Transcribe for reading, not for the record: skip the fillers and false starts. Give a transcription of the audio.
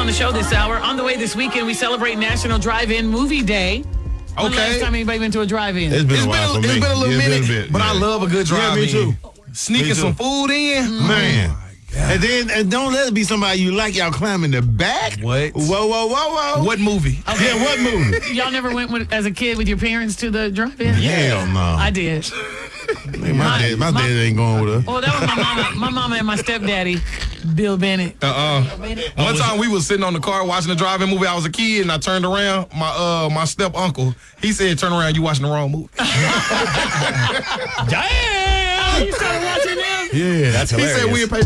on the show this hour. On the way this weekend, we celebrate National Drive-In Movie Day. When last time anybody been to a drive-in? It's been a while for me. It's been a little minute, but I love a good drive-in. Yeah, me too. Sneaking some food in. Man. And don't let it be somebody you like. Y'all climbing the back. What? Whoa. What movie? Okay. Yeah, what movie? Y'all never went as a kid with your parents to the drive-in? Hell no. I did. My dad ain't going with us. Oh, that was my mama and my stepdaddy, Bill Bennett. One time we was sitting on the car watching the drive-in movie. I was a kid and I turned around. My step uncle, he said, "Turn around, you watching the wrong movie." Damn! You started watching them? Yeah, that's hilarious. He said we